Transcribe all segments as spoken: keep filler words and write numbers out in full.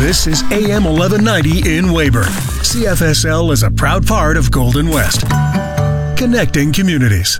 This is A M eleven ninety in Weyburn. C F S L is a proud part of Golden West, connecting communities.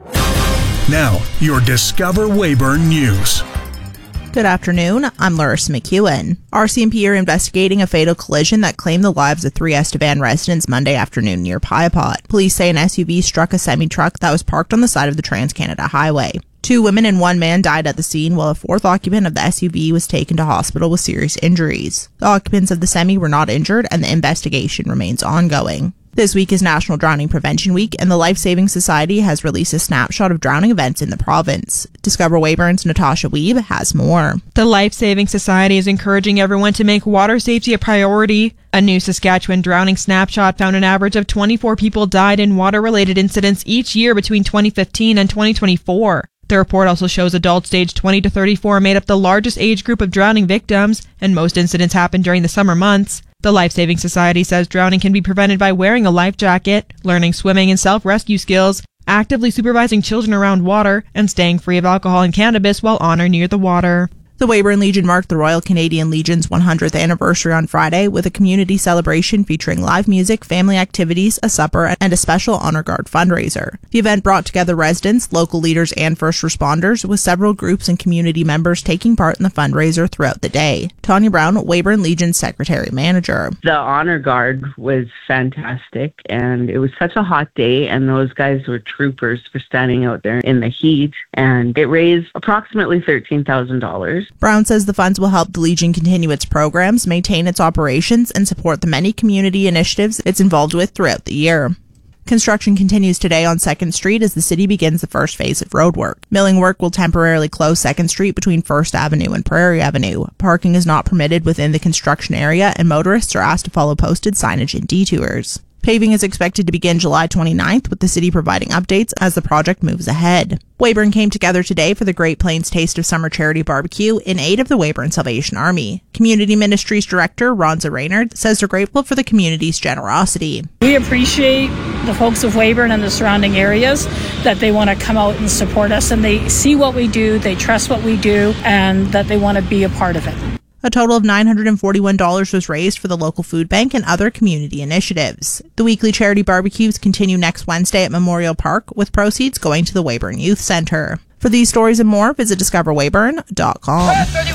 Now, your Discover Weyburn News. Good afternoon, I'm Larissa McEwen. R C M P are investigating a fatal collision that claimed the lives of three Estevan residents Monday afternoon near Piapot. Police say an S U V struck a semi-truck that was parked on the side of the Trans-Canada Highway. Two women and one man died at the scene, while a fourth occupant of the S U V was taken to hospital with serious injuries. The occupants of the semi were not injured, and the investigation remains ongoing. This week is National Drowning Prevention Week, and the Life Saving Society has released a snapshot of drowning events in the province. Discover Weyburn's Natasha Weeb has more. The Life Saving Society is encouraging everyone to make water safety a priority. A new Saskatchewan drowning snapshot found an average of twenty-four people died in water-related incidents each year between twenty fifteen and twenty twenty-four. The report also shows adults aged twenty to thirty-four made up the largest age group of drowning victims, and most incidents happen during the summer months. The Life Saving Society says drowning can be prevented by wearing a life jacket, learning swimming and self-rescue skills, actively supervising children around water, and staying free of alcohol and cannabis while on or near the water. The Weyburn Legion marked the Royal Canadian Legion's one hundredth anniversary on Friday with a community celebration featuring live music, family activities, a supper, and a special Honor Guard fundraiser. The event brought together residents, local leaders, and first responders, with several groups and community members taking part in the fundraiser throughout the day. Tanya Brown, Weyburn Legion's Secretary Manager. The Honor Guard was fantastic, and it was such a hot day, and those guys were troopers for standing out there in the heat, and it raised approximately thirteen thousand dollars. Brown says the funds will help the Legion continue its programs, maintain its operations, and support the many community initiatives it's involved with throughout the year. Construction continues today on second Street as the city begins the first phase of roadwork. Milling work will temporarily close second Street between First Avenue and Prairie Avenue. Parking is not permitted within the construction area, and motorists are asked to follow posted signage and detours. Paving is expected to begin July twenty-ninth, with the city providing updates as the project moves ahead. Weyburn came together today for the Great Plains Taste of Summer charity barbecue in aid of the Weyburn Salvation Army. Community Ministries Director Ronza Raynard says they're grateful for the community's generosity. We appreciate the folks of Weyburn and the surrounding areas that they want to come out and support us, and they see what we do, they trust what we do, and that they want to be a part of it. A total of nine hundred forty-one dollars was raised for the local food bank and other community initiatives. The weekly charity barbecues continue next Wednesday at Memorial Park, with proceeds going to the Weyburn Youth Centre. For these stories and more, visit discover weyburn dot com.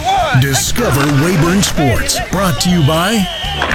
Discover Weyburn Sports, brought to you by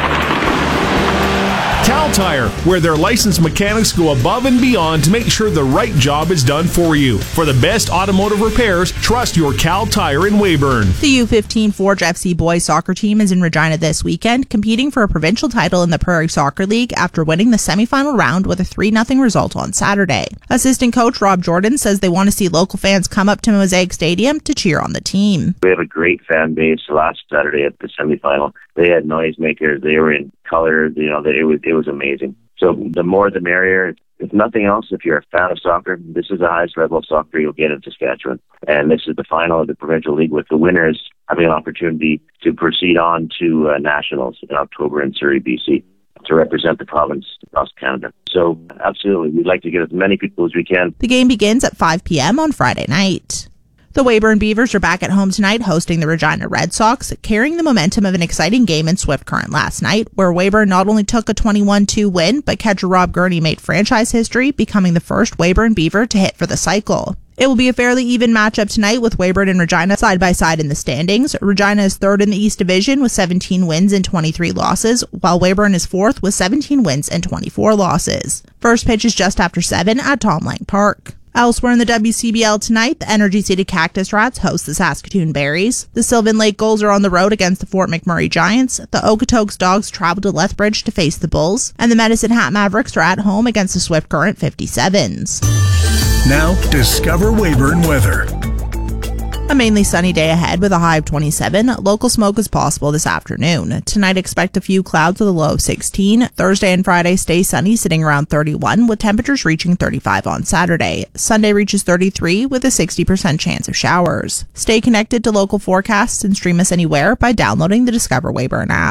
Cal Tire, where their licensed mechanics go above and beyond to make sure the right job is done for you. For the best automotive repairs, trust your Cal Tire in Weyburn. The U fifteen Forge F C boys soccer team is in Regina this weekend, competing for a provincial title in the Prairie Soccer League after winning the semifinal round with a three nothing result on Saturday. Assistant coach Rob Jordan says they want to see local fans come up to Mosaic Stadium to cheer on the team. We have a great fan base. Last Saturday at the semifinal, they had noisemakers. They were in color. You know, it was it was amazing. So the more the merrier. If nothing else, if you're a fan of soccer, this is the highest level of soccer you'll get in Saskatchewan. And this is the final of the provincial league, with the winners having an opportunity to proceed on to uh, nationals in October in Surrey, B C, to represent the province across Canada. So absolutely, we'd like to get as many people as we can. The game begins at five p.m. on Friday night. The Weyburn Beavers are back at home tonight hosting the Regina Red Sox, carrying the momentum of an exciting game in Swift Current last night, where Weyburn not only took a twenty-one two win, but catcher Rob Gurney made franchise history, becoming the first Weyburn Beaver to hit for the cycle. It will be a fairly even matchup tonight, with Weyburn and Regina side by side in the standings. Regina is third in the East Division with seventeen wins and twenty-three losses, while Weyburn is fourth with seventeen wins and twenty-four losses. First pitch is just after seven at Tom Lang Park. Elsewhere in the W C B L tonight, the energy-seeded Cactus Rats host the Saskatoon Berries. The Sylvan Lake Gulls are on the road against the Fort McMurray Giants. The Okotoks Dogs travel to Lethbridge to face the Bulls. And the Medicine Hat Mavericks are at home against the Swift Current fifty-sevens. Now, Discover Weyburn weather. A mainly sunny day ahead with a high of twenty-seven. Local smoke is possible this afternoon. Tonight, expect a few clouds with a low of sixteen. Thursday and Friday stay sunny, sitting around thirty-one, with temperatures reaching thirty-five on Saturday. Sunday reaches thirty-three with a sixty percent chance of showers. Stay connected to local forecasts and stream us anywhere by downloading the Discover Weyburn app.